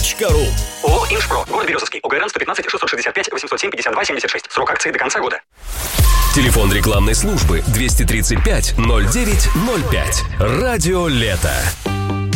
Автомойка.ру. ООО «Иншпро». Город Березовский. ОГРН 115 665 807 52 76. Срок акции до конца года. Телефон рекламной службы 235 09 05. Радио «Лето».